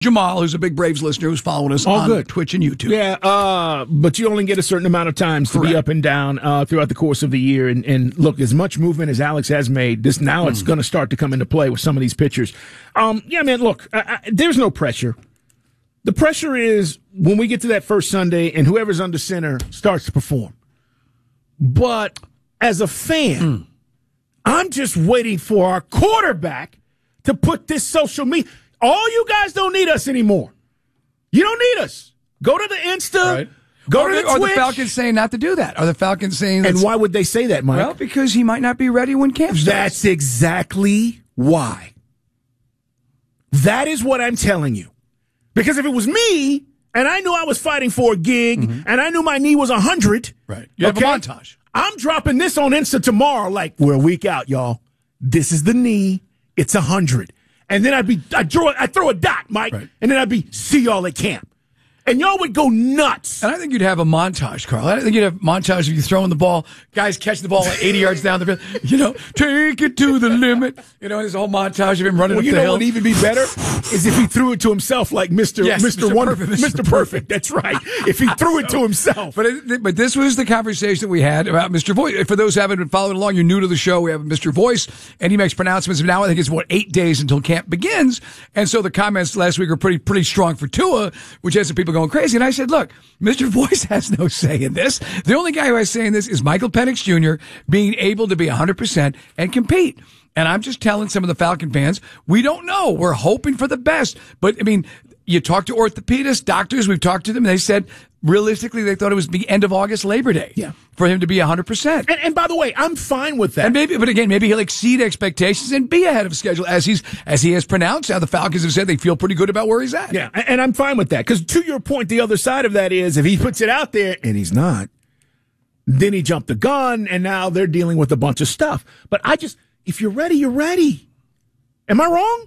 Jamal, who's a big Braves listener, who's following us on Twitch and YouTube. Yeah, but you only get a certain amount of times to be up and down throughout the course of the year. And look, as much movement as Alex has made, it's going to start to come into play with some of these pitchers. Yeah, man, look, there's no pressure. The pressure is when we get to that first Sunday and whoever's under center starts to perform. But as a fan, I'm just waiting for our quarterback to put this social media. All you guys don't need us anymore. You don't need us. Go to the Insta. Right. Go to the Twitch. Are the Falcons saying not to do that? Are the Falcons saying And why would they say that, Mike? Well, because he might not be ready when camp starts. That's exactly why. That is what I'm telling you. Because if it was me, and I knew I was fighting for a gig, and I knew my knee was 100. Right. You have a montage. I'm dropping this on Insta tomorrow like, we're a week out, y'all. This is the knee. It's 100. And then I'd throw a dot, Mike, and then I'd be, see y'all at camp. And y'all would go nuts. And I think you'd have a montage, Carl. I think you'd have a montage of you throwing the ball, guys catching the ball like 80 yards down the field. Take it to the limit. There's a whole montage of him running up the hill. What would even be better is if he threw it to himself like Mr. Perfect. That's right. If he threw it to himself. But this was the conversation that we had about Mr. Voice. For those who haven't been following along, you're new to the show. We have Mr. Voice, and he makes pronouncements. Now I think it's 8 days until camp begins. And so the comments last week are pretty strong for Tua, which has some people going crazy. And I said, look, Mr. Voice has no say in this. The only guy who has say in this is Michael Penix Jr. being able to be 100% and compete. And I'm just telling some of the Falcon fans, we don't know. We're hoping for the best. But, I mean, you talk to orthopedists, doctors, we've talked to them, and they said realistically they thought it was the end of August, Labor Day, for him to be 100%. And by the way, I'm fine with that. And maybe he'll exceed expectations and be ahead of schedule as he has pronounced. Now the Falcons have said they feel pretty good about where he's at. Yeah, and I'm fine with that. Because to your point, the other side of that is if he puts it out there and he's not, then he jumped the gun, and now they're dealing with a bunch of stuff. But if you're ready, you're ready. Am I wrong?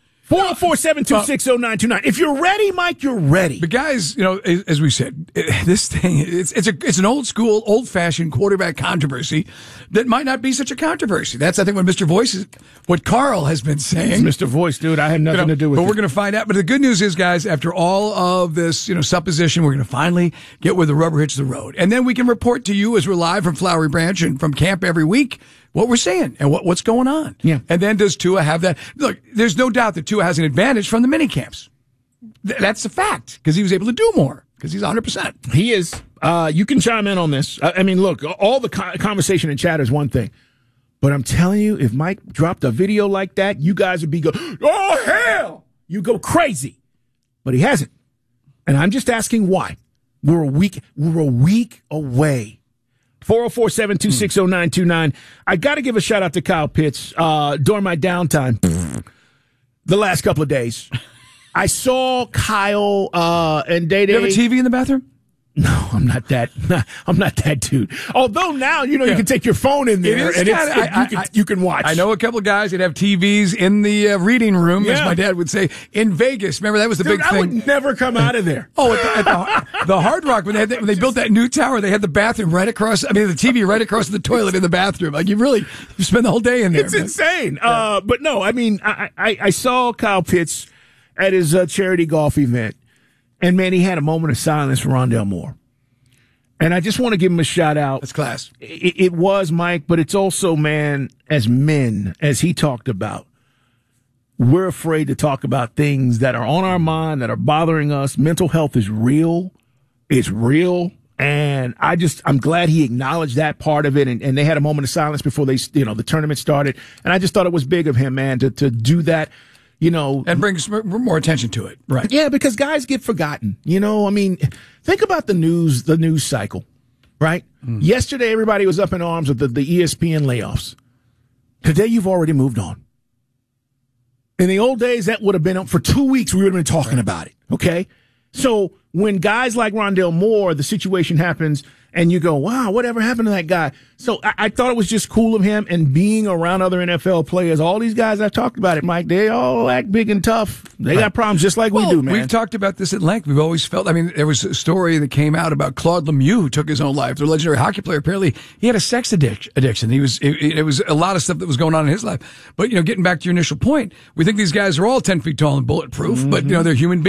404-726-0929. If you're ready, Mike, you're ready. But guys, as we said, this thing, it's an old school, old fashioned quarterback controversy that might not be such a controversy. That's, I think, what Carl has been saying. It's Mr. Voice, dude. I have nothing to do with it. But we're going to find out. But the good news is, guys, after all of this, supposition, we're going to finally get where the rubber hits the road. And then we can report to you as we're live from Flowery Branch and from camp every week what we're seeing and what's going on. Yeah. And then does Tua have that? Look, there's no doubt that Tua has an advantage from the mini camps. That's a fact because he was able to do more because he's 100%. He is. You can chime in on this. I mean, look, all the conversation and chat is one thing. But I'm telling you, if Mike dropped a video like that, you guys would be oh, hell! You go crazy. But he hasn't. And I'm just asking why. We're a week away. 404-726-0929. I got to give a shout out to Kyle Pitts during my downtime the last couple of days. I saw Kyle and Day Day. You have a TV in the bathroom? No, I'm not that. I'm not that dude. Although now you can take your phone in there and you can watch. I know a couple of guys that have TVs in the reading room, as my dad would say, in Vegas. Remember that was the big thing. I would never come out of there. At the Hard Rock when they built that new tower, they had the bathroom right across. I mean, the TV right across the toilet in the bathroom. Like you spend the whole day in there. It's insane. Yeah. But no, I mean, I saw Kyle Pitts at his charity golf event. And, man, he had a moment of silence for Rondale Moore. And I just want to give him a shout out. That's class. It was, Mike, but it's also, man, as men, as he talked about, we're afraid to talk about things that are on our mind, that are bothering us. Mental health is real. It's real. And I'm glad he acknowledged that part of it. And they had a moment of silence before the tournament started. And I just thought it was big of him, man, to do that. And brings more attention to it. Right. Yeah, because guys get forgotten. I mean, think about the news cycle, right? Yesterday, everybody was up in arms with the ESPN layoffs. Today, you've already moved on. In the old days, that would have been up for 2 weeks. We would have been talking about it. Okay. So when guys like Rondale Moore, the situation happens and you go, wow, whatever happened to that guy? So I thought it was just cool of him, and being around other NFL players. All these guys I've talked about it, Mike, they all act big and tough. They got problems just like we do, man. We've talked about this at length. We've always felt, I mean, there was a story that came out about Claude Lemieux, who took his own life. The legendary hockey player, apparently he had a sex addiction. It was a lot of stuff that was going on in his life. But, getting back to your initial point, we think these guys are all 10 feet tall and bulletproof, but, they're human beings.